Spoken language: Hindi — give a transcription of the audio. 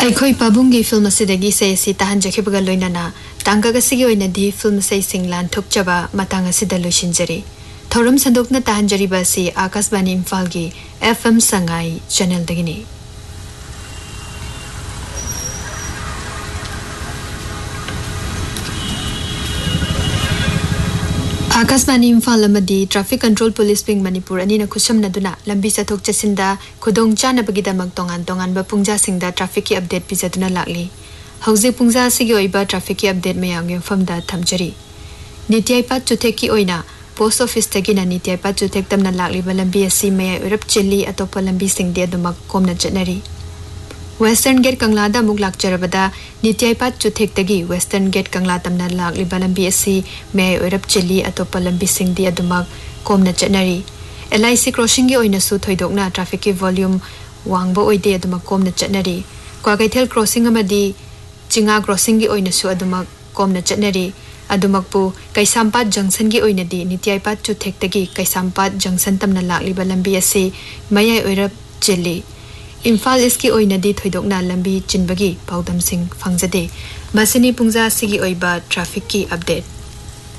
ꯑꯩꯈꯣꯏ ꯄꯥꯕꯨꯡꯒꯤ ꯐꯤꯜꯝ ꯑꯁꯤꯗꯒꯤ ꯏꯁꯩ ꯑꯁꯤ ꯇꯥꯍꯟꯖꯈꯤꯕꯒ ꯂꯣꯏꯅꯅ ꯇꯥꯡꯀꯛ ꯑꯁꯤꯒꯤ ꯑꯣꯏꯅꯗꯤ ꯐꯤꯜꯝ ꯏꯁꯩꯁꯤꯡ ꯂꯥꯟꯊꯣꯛꯆꯕ ꯃꯇꯥꯡ ꯑꯁꯤꯗ ꯂꯣꯏꯁꯤꯟꯖꯔꯤ ꯊꯧꯔꯝ ꯁꯟꯗꯣꯛꯅ ꯇꯥꯍꯟꯖꯔꯤꯕ ꯑꯁꯤ ꯑꯥꯀꯥꯁꯕꯥꯅꯤ ꯏꯝꯐꯥꯜꯒꯤ FM ꯁꯉꯥꯏ ꯆꯦꯅꯦꯜꯗꯒꯤꯅꯤ Akashvani Imphal traffic control police wing Manipur अनीना खुशमनदुना लंबी चथोक चसिंदा खुदोंग चानबगीदमक तोंगान तोंगानबा पुंगजासिंगदा ट्राफिक की अपडेट पिजदुना लागली हौजे पुंगजा सिगी ओइबा ट्राफिक की अपडेट मयाम यफमदा थमजरी नित्याइपा चुथेक की ओइना पोस्ट ऑफिस तगिना नित्याइपा चुथेक तमना लागलिबा लंबी असि मया उरप चिल्ली अतोप लंबी सिंगदे अदुमक कोमना चटनरी वेस्टर्न गेट कंगलादा मुक लाक्चरबदा नित्याइपा चुथेक तगी वेस्टर्न गेट कंगला तमना लागलिबा लंबी असि मया उरप चिल्ली अतोप लंबी सिंगदे अदुमक कोमना चटनरी LIC क्रॉसिंग की ओइना सु थोइदोकना ट्राफिक की वॉल्यूम वांगबो ओइदे अदुमक कोमना चटनरी क्वागैथेल क्रॉसिंग अमदी चिंगा क्रॉसिंग की ओइना सु अदुमक कोमना चटनरी अदुमकपु कैसामपात जंक्शन की ओइनदी नित्याइपा चुथेक तगी कैसामपात जंक्शन तमना लागलिबा लंबी असि मया उरप चिल्ली इम्फाल इसकी ओइनदी थोइदोकना लंबी चिनबगी पाउदम सिंह फंगजदे मसिनी पुंगजा सिगी ओइबा ट्राफिक की अपडेट